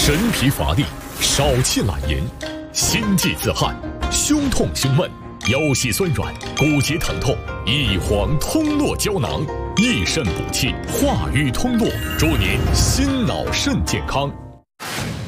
神疲乏力、少气懒言、心悸自汗、胸痛胸闷、腰膝酸软、骨节疼痛，益黄通络胶囊，益肾补气，化瘀通络，祝您心脑肾健康。